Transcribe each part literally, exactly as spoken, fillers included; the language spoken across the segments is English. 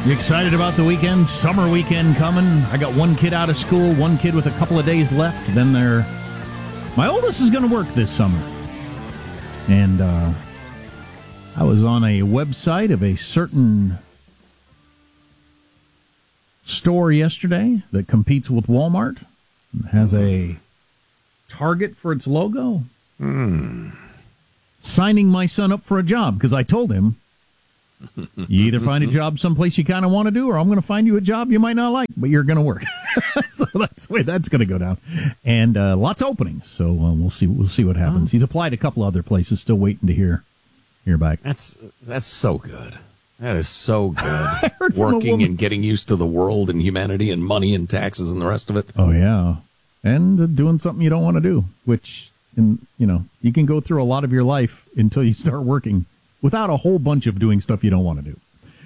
You excited about the weekend? Summer weekend coming. I got one kid out of school, one kid with a couple of days left. Then they're... My oldest is going to work this summer. And uh, I was on a website of a certain store yesterday that competes with Walmart. It has a Target for its logo. Mm. Signing my son up for a job because I told him, you either find a job someplace you kind of want to do, or I'm going to find you a job you might not like, but you're going to work. So that's the way that's going to go down. And uh, lots of openings, so uh, we'll see. We'll see what happens. Oh. He's applied a couple other places, still waiting to hear hear back. That's that's so good. That is so good. Working and getting used to the world and humanity and money and taxes and the rest of it. Oh yeah, and uh, doing something you don't want to do, which in you know you can go through a lot of your life until you start working without a whole bunch of doing stuff you don't want to do.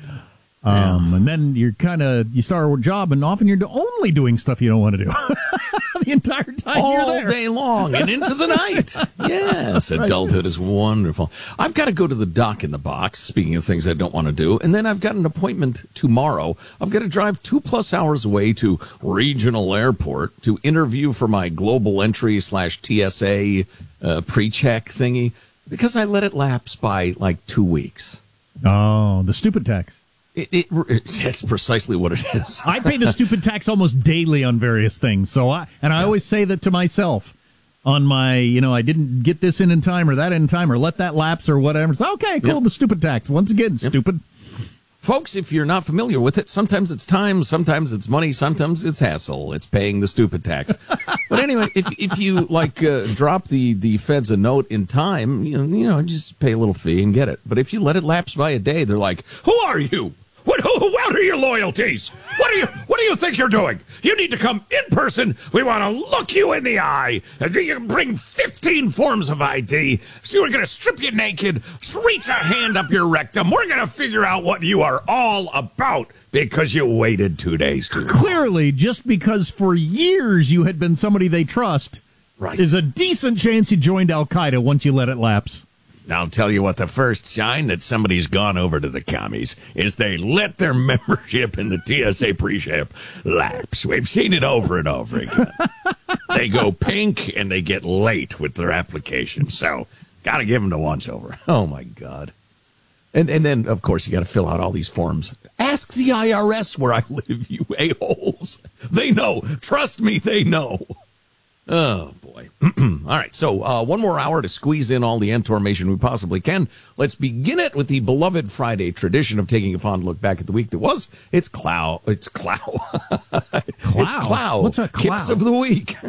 Um, yeah. And then you're kind of, you start a job and often you're only doing stuff you don't want to do the entire time all you're there. Day long and into the night. Yes, adulthood is wonderful. I've got to go to the Doc in the Box, speaking of things I don't want to do, and then I've got an appointment tomorrow. I've got to drive two plus hours away to Regional Airport to interview for my global entry slash T S A uh, pre-check thingy because I let it lapse by like two weeks. Oh, the stupid tax. It, it, it's precisely what it is. I pay the stupid tax almost daily on various things. So I and I yeah. always say that to myself on my, you know, I didn't get this in in time or that in time or let that lapse or whatever. So, okay, cool, yep. The stupid tax. Once again, yep. Stupid. Folks, if you're not familiar with it, sometimes it's time, sometimes it's money, sometimes it's hassle. It's paying the stupid tax. But anyway, if if you like uh, drop the, the feds a note in time, you know, you know, just pay a little fee and get it. But if you let it lapse by a day, they're like, "Who are you? What, who, what are your loyalties? What do you What do you think you're doing? You need to come in person. We want to look you in the eye. And you can bring fifteen forms of I D. So we're going to strip you naked, reach a hand up your rectum. We're going to figure out what you are all about because you waited two days too long." Clearly, just because for years you had been somebody they trust, right, is a decent chance you joined Al-Qaeda once you let it lapse. I'll tell you what, the first sign that somebody's gone over to the commies is they let their membership in the T S A pre-check lapse. We've seen it over and over again. They go pink and they get late with their application. So, got to give them the once over. Oh, my God. And and then, of course, you got to fill out all these forms. Ask the I R S where I live, you a-holes. They know. Trust me, they know. Oh, boy. All right, so uh, one more hour to squeeze in all the Entormation we possibly can. Let's begin it with the beloved Friday tradition of taking a fond look back at the week that was. It's Clow. It's Clow. Clow? It's Clow. What's a Clow? Kips of the week. Kips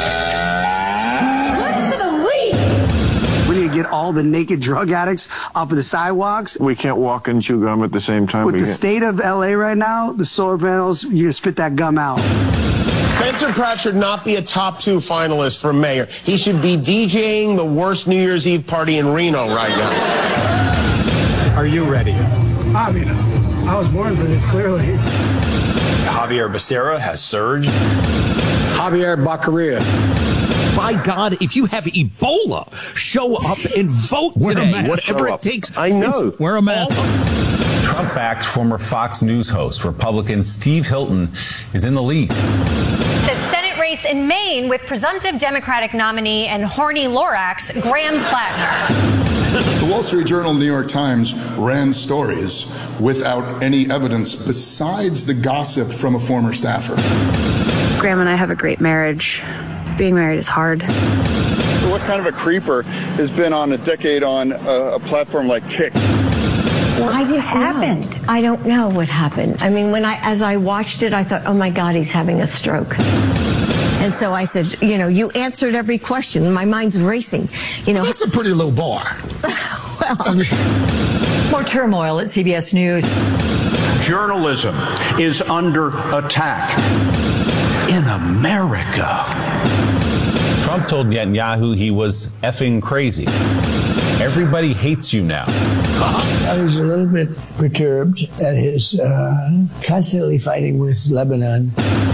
of the week. We need to get all the naked drug addicts off of the sidewalks. We can't walk and chew gum at the same time. With we the can't. state of L A right now, the solar panels, you can spit that gum out. Spencer Pratt should not be a top two finalist for mayor. He should be DJing the worst New Year's Eve party in Reno right now. Are you ready? I mean, I was born for this, clearly. Javier Becerra has surged. Javier Baccaria. By God, if you have Ebola, show up and vote today, whatever it takes. I know. Wear a mask. Trump-backed former Fox News host, Republican Steve Hilton, is in the lead. The Senate race in Maine with presumptive Democratic nominee and horny Lorax, Graham Plattner. The Wall Street Journal and the New York Times ran stories without any evidence besides the gossip from a former staffer. Graham and I have a great marriage. Being married is hard. What kind of a creeper has been on a decade on a, a platform like Kick? What happened? I don't know what happened. I mean, when I, as I watched it, I thought, oh my God, he's having a stroke. And so I said, you know, you answered every question. My mind's racing. You know, that's a pretty low bar. Well, I mean, more turmoil at C B S News. Journalism is under attack in America. Trump told Netanyahu he was effing crazy. Everybody hates you now. I was a little bit perturbed at his uh, constantly fighting with Lebanon.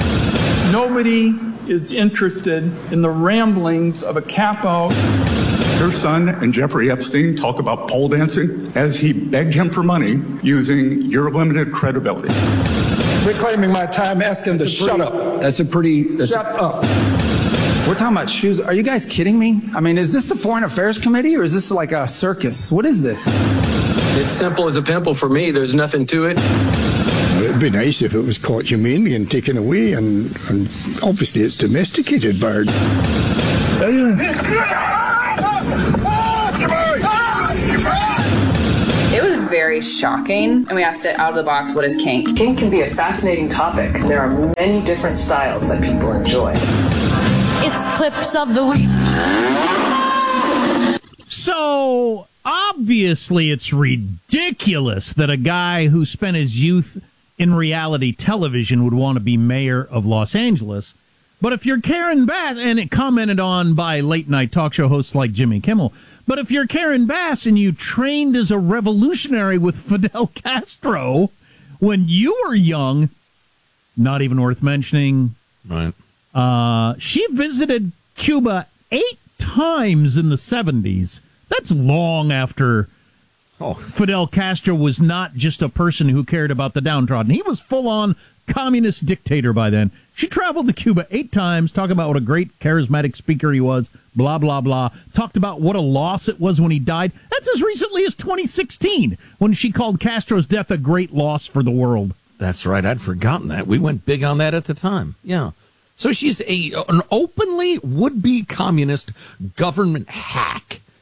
Nobody is interested in the ramblings of a capo. Her son and Jeffrey Epstein talk about pole dancing as he begged him for money using your limited credibility. Reclaiming my time, asking them to shut up. That's a pretty... That's Shut a, up. We're talking about shoes. Are you guys kidding me? I mean, is this the Foreign Affairs Committee or is this like a circus? What is this? It's simple as a pimple for me. There's nothing to it. It'd be nice if it was caught humanely and taken away, and, and obviously it's domesticated bird. It was very shocking, and we asked it out of the box, what is kink? Kink can be a fascinating topic. There are many different styles that people enjoy. It's clips of the week. So, obviously, it's ridiculous that a guy who spent his youth in reality television would want to be mayor of Los Angeles. But if you're Karen Bass, and it commented on by late-night talk show hosts like Jimmy Kimmel, but if you're Karen Bass and you trained as a revolutionary with Fidel Castro when you were young, not even worth mentioning. Right. Uh, she visited Cuba eight times in the seventies. That's long after oh. Fidel Castro was not just a person who cared about the downtrodden. He was full-on communist dictator by then. She traveled to Cuba eight times, talking about what a great charismatic speaker he was, blah, blah, blah. Talked about what a loss it was when he died. That's as recently as twenty sixteen, when she called Castro's death a great loss for the world. That's right. I'd forgotten that. We went big on that at the time. Yeah. So she's a an openly would-be communist government hack